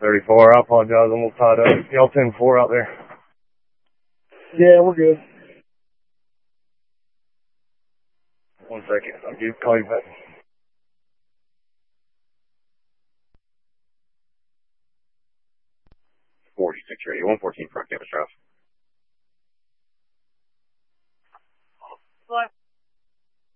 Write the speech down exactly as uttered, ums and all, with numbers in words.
thirty-four, I apologize, I'm a little tied up. Y'all ten four out there? Yeah, we're good. One second, I'll give, call you back. forty-six radio, one fourteen front campus drive. What?